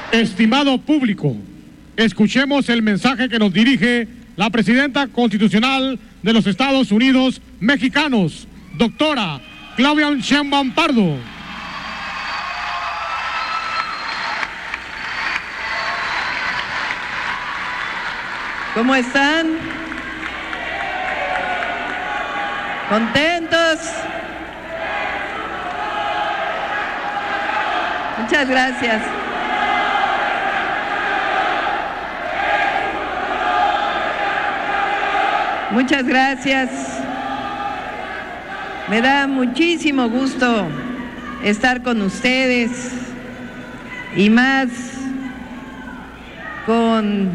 Estimado público, escuchemos el mensaje que nos dirige la presidenta constitucional de los Estados Unidos mexicanos, doctora Claudia Sheinbaum Pardo. ¿Cómo están? ¿Contentos? Muchas gracias. Muchas gracias. Me da muchísimo gusto estar con ustedes y más con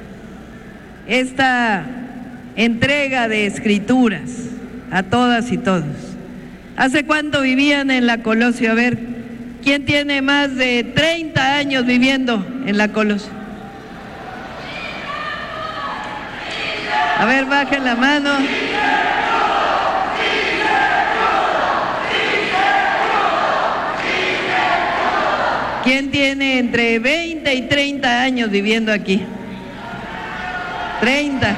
esta entrega de escrituras a todas y todos. ¿Hace cuánto vivían en la Colosio? A ver, ¿quién tiene más de 30 años viviendo en la Colosio? A ver, bajen la mano. ¿Quién tiene entre 20 y 30 años viviendo aquí? 30.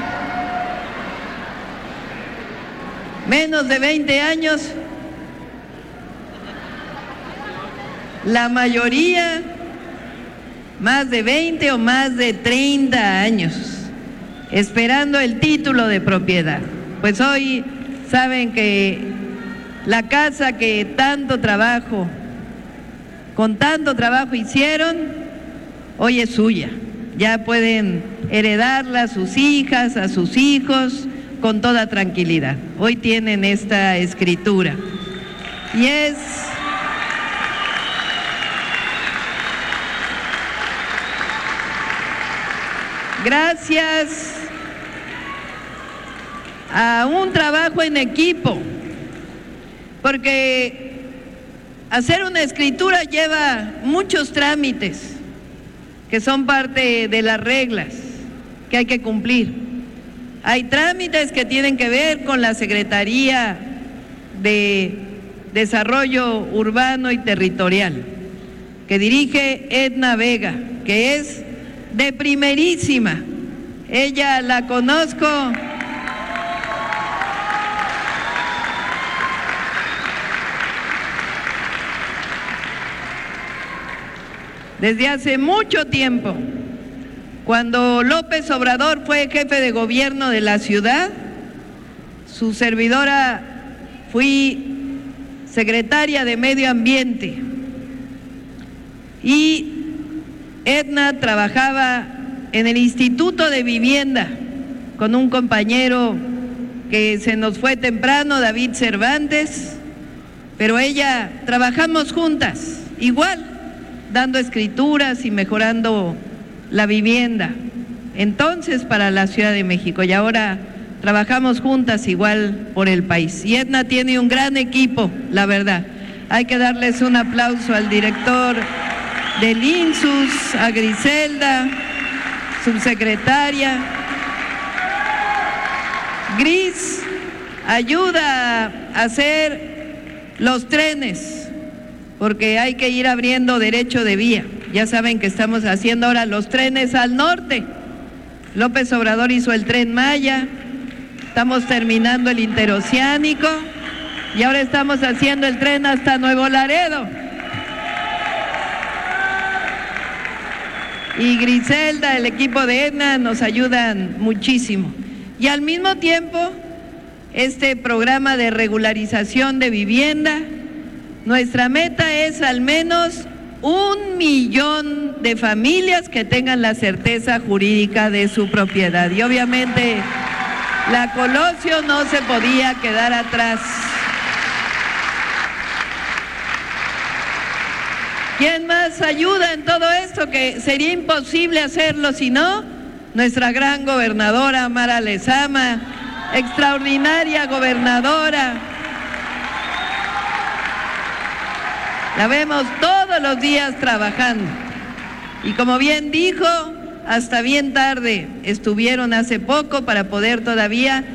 Menos de 20 años. La mayoría, más de 20 o más de 30 años, esperando el título de propiedad. Pues hoy saben que la casa que con tanto trabajo hicieron, hoy es suya. Ya pueden heredarla a sus hijas, a sus hijos, con toda tranquilidad. Hoy tienen esta escritura. Y es gracias a un trabajo en equipo, porque hacer una escritura lleva muchos trámites que son parte de las reglas que hay que cumplir. Hay trámites que tienen que ver con la Secretaría de Desarrollo Urbano y Territorial, que dirige Edna Vega, que es de primerísima. Ella la conozco desde hace mucho tiempo. Cuando López Obrador fue jefe de gobierno de la ciudad, su servidora fui secretaria de Medio Ambiente y Edna trabajaba en el Instituto de Vivienda con un compañero que se nos fue temprano, David Cervantes, pero ella trabajamos juntas, igual, dando escrituras y mejorando la vivienda, entonces para la Ciudad de México, y ahora trabajamos juntas igual por el país. Y Edna tiene un gran equipo, la verdad. Hay que darles un aplauso al director del INSUS, a Griselda, subsecretaria. Gris ayuda a hacer los trenes, porque hay que ir abriendo derecho de vía. Ya saben que estamos haciendo ahora los trenes al norte. López Obrador hizo el Tren Maya, estamos terminando el interoceánico y ahora estamos haciendo el tren hasta Nuevo Laredo. Y Griselda, el equipo de Edna, nos ayudan muchísimo. Y al mismo tiempo, este programa de regularización de vivienda, nuestra meta es al menos 1 millón de familias que tengan la certeza jurídica de su propiedad. Y obviamente la Colosio no se podía quedar atrás. ¿Quién más ayuda en todo esto? Que sería imposible hacerlo si no, nuestra gran gobernadora Mara Lezama, extraordinaria gobernadora. La vemos todos los días trabajando. Y como bien dijo, hasta bien tarde estuvieron hace poco para poder todavía